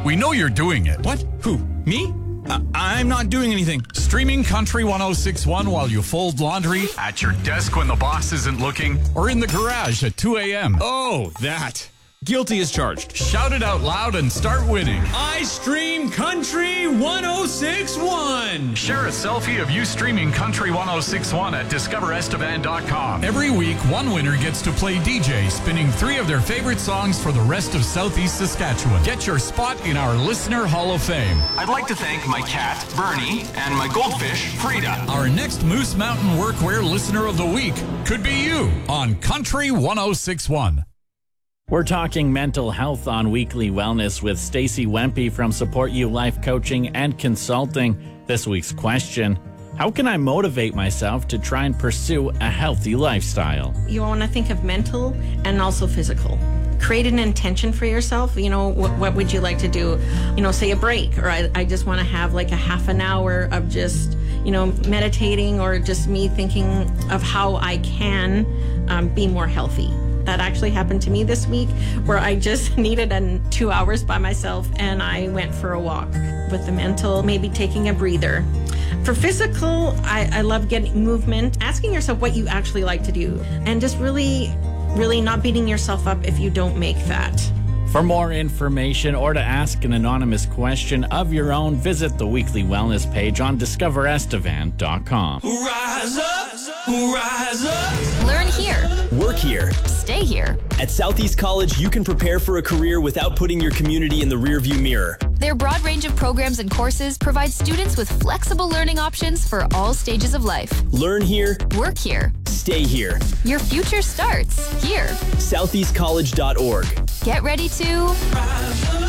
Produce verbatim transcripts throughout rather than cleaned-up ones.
We know you're doing it. What? Who? Me? Uh, I'm not doing anything. Streaming Country one oh six point one while you fold laundry, at your desk when the boss isn't looking, or in the garage at two a.m. Oh, that. Guilty as charged. Shout it out loud and start winning. I stream Country one oh six point one. Share a selfie of you streaming Country one oh six point one at discover estevan dot com. Every week, one winner gets to play D J, spinning three of their favorite songs for the rest of Southeast Saskatchewan. Get your spot in our Listener Hall of Fame. I'd like to thank my cat, Bernie, and my goldfish, Frida. Our next Moose Mountain Workwear Listener of the Week could be you on Country one oh six point one. We're talking mental health on Weekly Wellness with Stacey Wempe from Support You Life Coaching and Consulting. This week's question: how can I motivate myself to try and pursue a healthy lifestyle? You want to think of mental and also physical. Create an intention for yourself. You know, what, what would you like to do? You know, say a break, or I, I just want to have like a half an hour of just, you know, meditating, or just me thinking of how I can um, be more healthy. That actually happened to me this week, where I just needed an two hours by myself and I went for a walk. With the mental, maybe taking a breather. For physical, I, I love getting movement, asking yourself what you actually like to do, and just really, really not beating yourself up if you don't make that. For more information or to ask an anonymous question of your own, visit the Weekly Wellness page on discover estevan dot com. Rise up, rise up. Learn here. Work here. Stay here. At Southeast College, you can prepare for a career without putting your community in the rearview mirror. Their broad range of programs and courses provide students with flexible learning options for all stages of life. Learn here. Work here. Stay here. Your future starts here. southeast college dot org. Get ready to Rise up,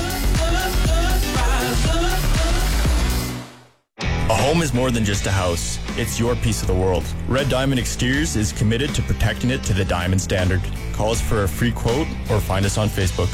up, up, rise up. A home is more than just a house. It's your piece of the world. Red Diamond Exteriors is committed to protecting it to the diamond standard. Call us for a free quote or find us on Facebook.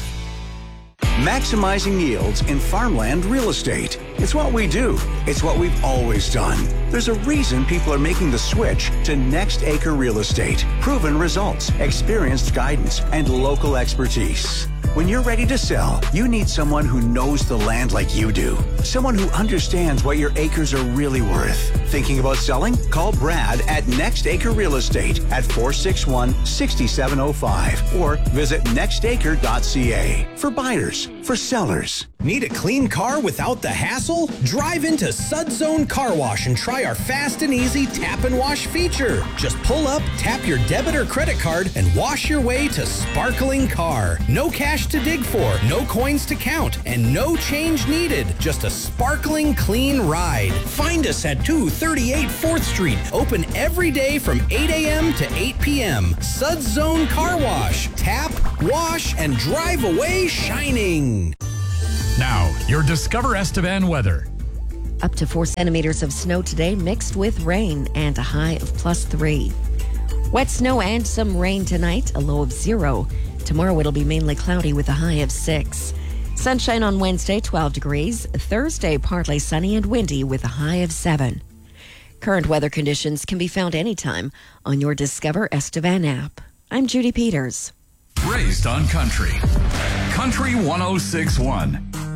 Maximizing yields in farmland real estate. It's what we do. It's what we've always done. There's a reason people are making the switch to Next Acre Real Estate. Proven results, experienced guidance, and local expertise. When you're ready to sell, you need someone who knows the land like you do. Someone who understands what your acres are really worth. Thinking about selling? Call Brad at Next Acre Real Estate at four six one, six seven zero five or visit next acre dot c a. For buyers, for sellers. Need a clean car without the hassle? Drive into Sudzone Car Wash and try our fast and easy tap and wash feature. Just pull up, tap your debit or credit card, and wash your way to sparkling car. No cash to dig for, no coins to count, and no change needed. Just a sparkling clean ride. Find us at two thirty-eight fourth Street. Open every day from eight a.m. to eight p.m. Sudzone Car Wash. Tap, wash, and drive away shining. Now, your Discover Estevan weather. Up to four centimeters of snow today, mixed with rain, and a high of plus three. Wet snow and some rain tonight, a low of zero. Tomorrow it'll be mainly cloudy with a high of six. Sunshine on Wednesday, twelve degrees. Thursday, partly sunny and windy with a high of seven. Current weather conditions can be found anytime on your Discover Estevan app. I'm Judy Peters. Raised on Country. Country one oh six point one.